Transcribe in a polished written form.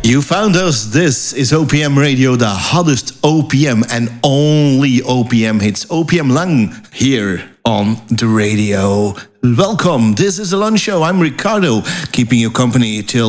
You found us. This is OPM Radio, the hottest OPM and only OPM hits. OPM Lang here on the radio. Welcome. This is the Lunch Show. I'm Ricardo, keeping you company till